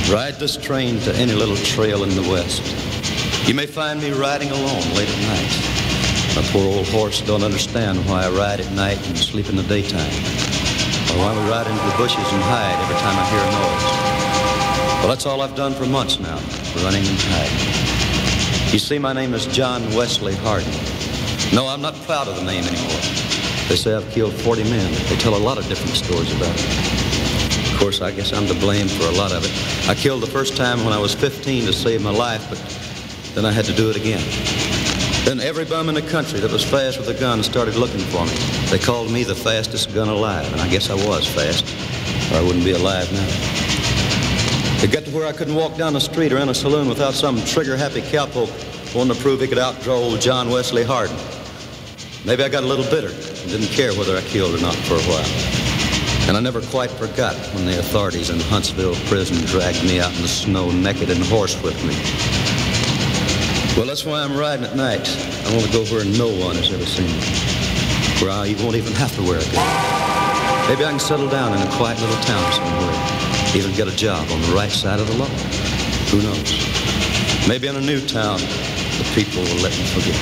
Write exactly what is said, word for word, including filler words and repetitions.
Ride this train to any little trail in the west. You may find me riding alone late at night. My poor old horse don't understand why I ride at night and sleep in the daytime, or why we ride into the bushes and hide every time I hear a noise. Well, that's all I've done for months now, running and hiding. You see, my name is John Wesley Hardin. No, I'm not proud of the name anymore. They say I've killed forty men. They tell a lot of different stories about it. Of course, I guess I'm to blame for a lot of it. I killed the first time when I was fifteen to save my life, but then I had to do it again. Then every bum in the country that was fast with a gun started looking for me. They called me the fastest gun alive, and I guess I was fast, or I wouldn't be alive now. It got to where I couldn't walk down the street or in a saloon without some trigger-happy cowpoke wanting to prove he could outdraw old John Wesley Hardin. Maybe I got a little bitter and didn't care whether I killed or not for a while. And I never quite forgot when the authorities in Huntsville prison dragged me out in the snow naked and horsewhipped me. Well, that's why I'm riding at night. I want to go where no one has ever seen me, where I won't even have to wear a gun. Maybe I can settle down in a quiet little town somewhere, even get a job on the right side of the law. Who knows? Maybe in a new town, the people will let me forget.